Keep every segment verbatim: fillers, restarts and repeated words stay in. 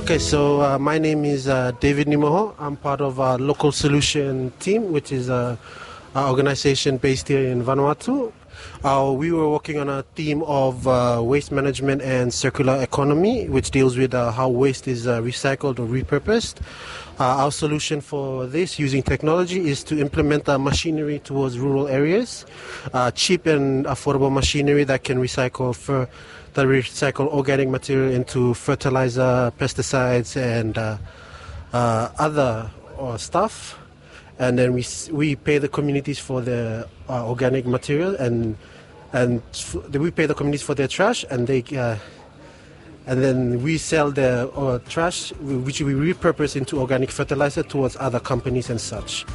Okay, so uh, my name is uh, David Nimoho. I'm part of our local solution team, which is a, a organization based here in Vanuatu. Uh, we were working on a theme of uh, waste management and circular economy, which deals with uh, how waste is uh, recycled or repurposed. Uh, our solution for this, using technology, is to implement uh, machinery towards rural areas, uh, cheap and affordable machinery that can recycle for that recycle organic material into fertilizer, pesticides, and uh, uh, other uh, stuff. And then we we pay the communities for the uh, organic material, and and f- we pay the communities for their trash, and they uh, and then we sell the uh, trash, which we repurpose into organic fertilizer towards other companies and such.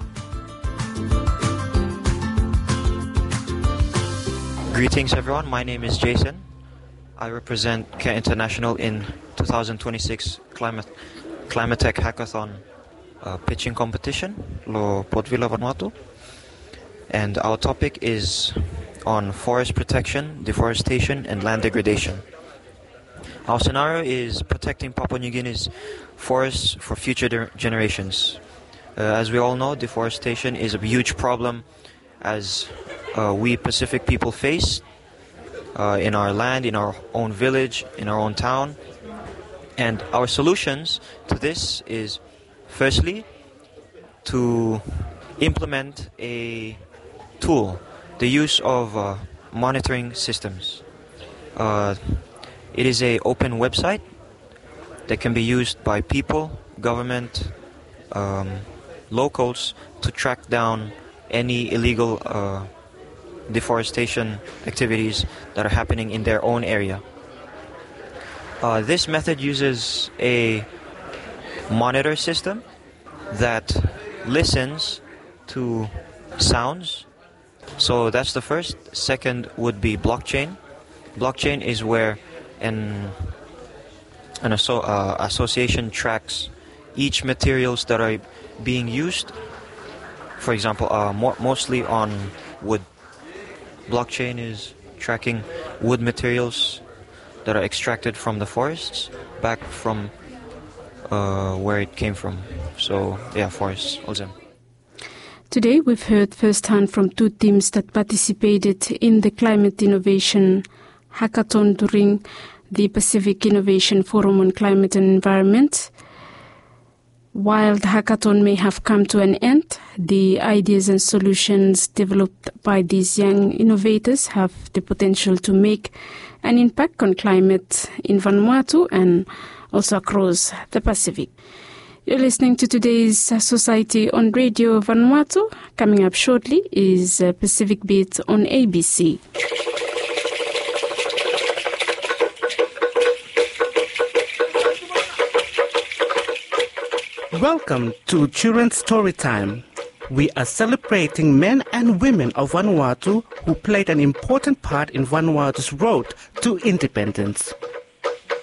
Greetings, everyone. My name is Jason. I represent Care International in twenty twenty-six Climate Climate Tech Hackathon uh, pitching competition, lo Port Vila Vanuatu, and our topic is on forest protection, deforestation, and land degradation. Our scenario is protecting Papua New Guinea's forests for future de- generations. Uh, as we all know, deforestation is a huge problem as uh, we Pacific people face uh, in our land, in our own village, in our own town. And our solutions to this is, firstly, to implement a tool, the use of uh, monitoring systems. Uh, it is an open website that can be used by people, government, um, locals to track down any illegal uh, deforestation activities that are happening in their own area. Uh, this method uses a monitor system that listens to sounds. So that's the first. Second would be blockchain. Blockchain is where an, an asso- uh, association tracks each materials that are being used. For example, uh, mo- mostly on wood. Blockchain is tracking wood materials that are extracted from the forests back from uh, where it came from. So, yeah, forests, also. Today we've heard firsthand from two teams that participated in the Climate Innovation Hackathon during the Pacific Innovation Forum on Climate and Environment. While the hackathon may have come to an end, the ideas and solutions developed by these young innovators have the potential to make an impact on climate in Vanuatu and also across the Pacific. You're listening to today's Society on Radio Vanuatu. Coming up shortly is Pacific Beat on A B C. Welcome to Children's Story Time. We are celebrating men and women of Vanuatu who played an important part in Vanuatu's road to independence.